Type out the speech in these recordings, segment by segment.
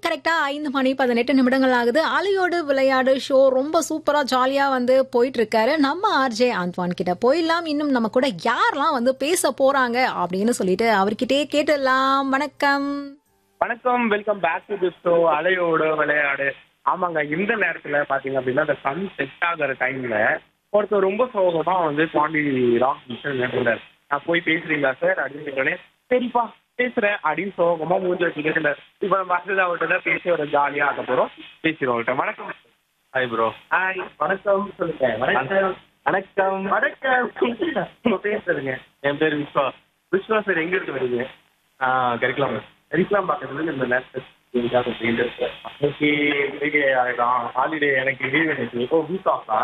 கரெக்ட்டா 5 மணி 18 நிமிடங்கள் ஆகுது. அலையோடு விளையாடு ஷோ ரொம்ப சூப்பரா ஜாலியா வந்து போயிட்டுருக்காரு. நம்ம ஆர்ஜே ஆந்த்வான் கிட்ட போயிடலாம். இன்னும் நம்ம கூட யாரெல்லாம் வந்து பேச போறாங்க அப்படின்னு சொல்லிட்டு அவர்கிட்டயே கேட்டுடலாம். வணக்கம். வணக்கம், welcome back to the show அலையோடு விளையாடு. ஆமாங்க, இந்த நேரத்துல பாத்தீங்க அப்படின்னா அந்த சன் செட் ஆகிற டைம்ல ஒருத்தர் ரொம்ப சோகமா வந்து பாண்டி ராக் மிஷன் இருந்தார். நான் போய் பேசுறீங்களா சார் அப்படின்னு சொன்னோடனே சரிப்பா பேசுறேன் அப்படின்னு சோகமா மூஞ்சி வச்சுக்கிட்டு இப்ப நம்ம அடுத்தது அவர்கிட்ட தான் பேசி ஒரு ஜாலியா ஆக போறோம். பேசிடுவோம் அவர்கிட்ட. வணக்கம். Hi bro. ஹாய், வணக்கம் சொல்லுங்க. வணக்கம் வணக்கம் வணக்கம். உங்க பேர் சொல்லுங்க. என் பேர் விஸ்வா. விஸ்வா சார், எங்க இருந்து வரீங்க? கிடைக்கலாம். ஹரிஸ்லாம் பக்கத்துல இந்த நேரத்தில் இன்னைக்கு ஹாலிடே எனக்கு லீவ் எனக்கு. ஓ, வீக் ஆஃபா?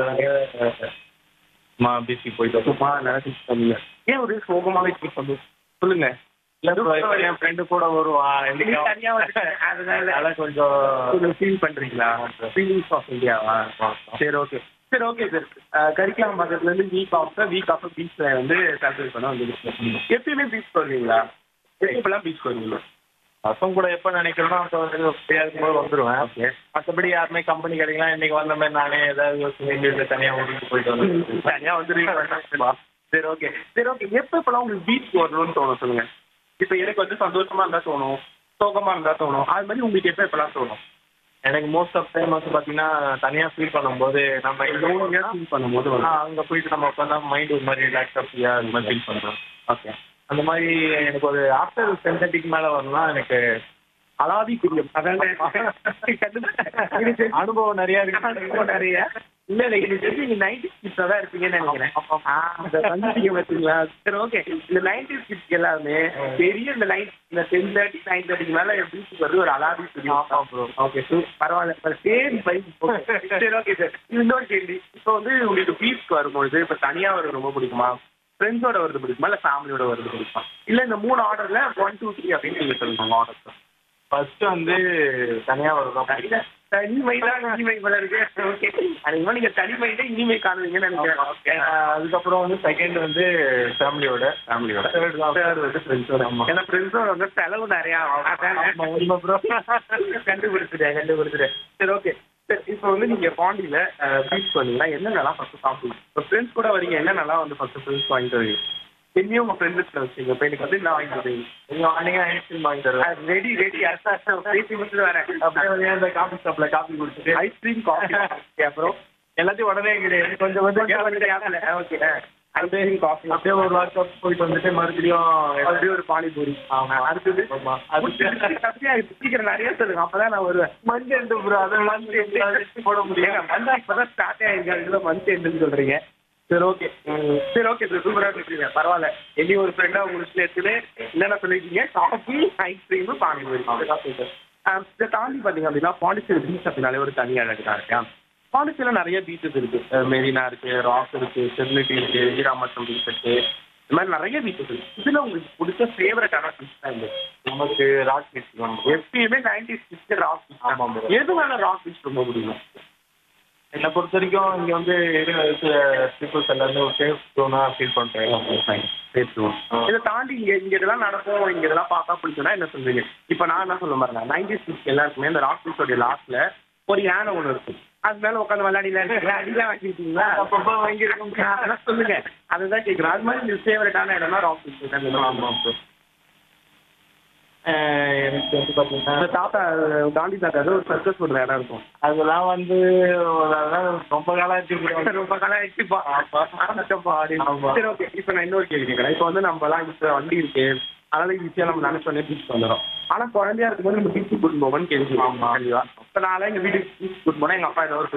பிசி போயிட்டு சும்மா நினைச்சிட்டு சொன்னீங்க. ஏன் ஒரு சோகமாவே ஃபீல் பண்ணுங்க சொல்லுங்க. இல்ல ப்ரோ, என் ஃப்ரெண்டு கூட வருவான். தனியா அதனால கொஞ்சம் ஃபீல் பண்றீங்களா? Feelings of இந்தியாவா? சரி ஓகே சரி ஓகே சார். கரிக்கலாம் பக்கத்துல இருந்து வீக் ஆஃப் பீச்ல வந்து செலிப்ரேட் பண்ண வந்து எப்பயுமே பீச் வருவீங்களா? எப்பெல்லாம் பீச் வருவீங்களா? பசங்க கூட எப்ப நினைக்கிறோன்னா அப்போ வந்து ஃப்ரீயா இருக்கும்போது வந்துடுவேன். ஓகே. மற்றபடி யாருமே கம்பெனி கிடைக்கலாம். இன்னைக்கு வந்த மாதிரி நானே ஏதாவது தனியா ஊருக்கு போயிட்டு வந்து தனியா வந்துருவீங்க. சரி ஓகே சரி ஓகே. எப்பெல்லாம் உங்களுக்கு பீச் வரணும்னு தோணும் சொல்லுங்க. இப்போ எனக்கு வந்து சந்தோஷமா இருந்தா தோணும், சோகமா இருந்தா தோணும். அது மாதிரி உங்களுக்கு எப்பெல்லாம் தோணும்? எனக்கு மோஸ்ட் ஆஃப் டைம் வந்து பார்த்தீங்கன்னா தனியாக ஃபீல் பண்ணும்போது நம்ம ஃபீல் பண்ணும்போது அங்கே போயிட்டு நம்ம உட்காந்தா மைண்ட் ஒரு மாதிரி ரிலாக்ஸாக ஃப்ரீயாக அந்த மாதிரி ஃபீல் பண்ணுறோம். ஓகே. அந்த மாதிரி எனக்கு ஒரு ஆஃப்டர் 10:30 மேலே வரணும்னா எனக்கு அலாதி பிரியம். அதாங்க அனுபவம் நிறையா இருக்கு. அனுபவம் நிறைய இல்ல இல்ல இது தெரிஞ்சு நீங்க 90s கிட்ஸா தான் இருப்பீங்கன்னு நினைக்கிறேன். வந்துட்டீங்க பார்த்தீங்களா? சரி ஓகே. இந்த 90s கிட்ஸ் எல்லாமே பெரிய இந்த 10:30 9:30 மேல பீச்சுக்கு வருது ஒரு அலாதி பிரியம். ஓகே பரவாயில்ல. Same bike. சரி ஓகே சார். இன்னொரு கேள்வி. இப்போ வந்து உங்களுக்கு பீச்சுக்கு வரும்பொழுது இப்போ தனியா வருது ரொம்ப பிடிக்குமா, ஃப்ரெண்ட்ஸோட வருது பிடிக்குமா, இல்லை ஃபேமிலியோட வருது பிடிக்குமா? இல்லை இந்த 3 ஆர்டர்ல 1 2 3 அப்படின்னு நீங்க சொல்லுங்க ஆர்டர். ஃபர்ஸ்ட் வந்து தனியாக வருவோம். தனிமை தான் இனிமை போல இருக்கு. ஓகே. அதிகமாக நீங்க தனிமையில இனிமை காணுவீங்கன்னு நினைக்கிறேன். அதுக்கப்புறம் வந்து செகண்ட் வந்து ஃபேமிலியோட. தேர்ட் வந்து ஃப்ரெண்ட்ஸோட. ஏன்னா ஃப்ரெண்ட்ஸோட வந்து செலவு நிறையா கண்டுபிடிச்சிட்டேன். சரி ஓகே சார். இப்போ வந்து நீங்க பாண்டியில பீச் பண்ணீங்கன்னா என்னென்னலாம் ஃபர்ஸ்ட் சாப்பிடுவீங்க? இப்போ ஃப்ரெண்ட்ஸ் கூட வரீங்க, என்னென்னலாம் வந்து ஃபர்ஸ்ட் ஃப்ரெண்ட்ஸ் வாங்கிட்டு வரீங்க? என்னையும் உங்க ஃப்ரெண்ட்ஸ் வச்சுங்க. இப்போ எனக்கு வந்து நான் வாங்கிட்டு வரீங்க, நீங்கள் அன்னைக்கு ஐஸ்கிரீம் வாங்கி தருவேன். ரெடி பேசி முடிச்சுட்டு வரேன். அப்படியே வந்து அந்த காஃபி ஷாப்பில் காஃபி குடிச்சிட்டு ஐஸ்கிரீம் காஃபி அப்புறம் எல்லாத்தையும் உடனே கிடையாது, கொஞ்சம் ஓகே ஐஸ்கிரீம் காஃபி அப்படியே ஒரு வாட்ச் போயிட்டு வந்துட்டு மறுபடியும் அப்படியே ஒரு பானிபூரி. அடுத்தது சீக்கிரம் நிறைய சொல்லுங்க, அப்பதான் நான் வருவேன். மந்த் எண்டு ப்ரோ, அதெல்லாம் போட முடியும். மந்த் இப்பதான் ஸ்டார்ட் ஆயிருக்காங்க, மந்த் எண்டுன்னு சொல்றீங்க. சரி ஓகே சரி ஓகே சார். சூப்பராக இருக்கீங்க, பரவாயில்ல. என்னி ஒரு ஃப்ரெண்டா உங்களுக்கு எடுத்துட்டு என்னென்ன சொல்லியிருக்கீங்க? Coffee, ice cream, panipuri. இதை தாண்டி பார்த்தீங்க அப்படின்னா பாண்டிச்சேரி பீச் அப்படின்னாலே ஒரு தனி அழகு தான் இருக்கா. பாண்டிச்சேரியில் நிறைய பீச்சஸ் இருக்கு. மெரினா இருக்கு, ராக் இருக்கு, செர்னிட்டி இருக்கு, வீராமட்டம் பீச் இருக்கு. இந்த மாதிரி நிறைய பீச்சஸ் இருக்கு. இதுல உங்களுக்கு பிடிச்ச ஃபேவரட்டான பீச் தான் இருக்கு? நமக்கு ராக் பீச். எப்பயுமே 90s பீச் ராக் பீச். எதுனால ராக் பீச் ரொம்ப பிடிக்கும்? என்னை பொறுத்த வரைக்கும் இங்கே வந்து பீப்புள்ஸ் எல்லாருமே ஒரு சேஃப் ஜோனாக ஃபீல் பண்ணுறேன். இதை தாண்டி இங்க இதெல்லாம் நடக்கும், இங்க இதெல்லாம் பார்த்தா பிடிக்கும்னா என்ன சொல்றீங்க? இப்போ நான் என்ன சொல்ல பாருங்க, 90s கிட்ஸ் எல்லாருக்குமே இந்த ராக் பீச்சோடைய லாஸ்ட்ல ஒரு யானை ஒன்று இருக்கும். அது மேல உட்காந்து விளையாடிலாம் அடிலாம் வாங்கிருக்கீங்களா? அப்பப்போ வாங்கியிருக்கோம். அதெல்லாம் சொல்லுங்க, அதுதான் கேட்குறேன். அது மாதிரி இந்த ஃபேவரட்டான இடம்னா ராக் பீச். ஆமாம் ப்ரோ. எனக்கு வந்து பார்த்தீங்கன்னா தாத்தா காந்தி தாத்தா ஒரு சர்க்கஸ் போடுற இடம் இருக்கும். அதெல்லாம் வந்து அதெல்லாம் ரொம்ப காலம் ஆச்சு. ரொம்ப காலம் ஆயிடுச்சுப்பா. சரி ஓகே. இப்போ நான் இன்னொரு கேள்வி கேட்குறேன். இப்போ வந்து நம்மலாம் இப்போ வண்டி இருக்கு, அதனால ஈஸியாக நம்ம நினைச்சோடனே பீச் வந்துடும். ஆனால் குழந்தையா இருக்கும்போது நம்ம பீச்சுக்கு கூட்டிட்டு போவோம்னு கேள்வி. ஆமாம். கண்டிப்பா. இப்போ நான் எங்கள் வீட்டுக்கு பீச் கூட்டிட்டு போனால் எங்கள் அப்பா ஏதாவது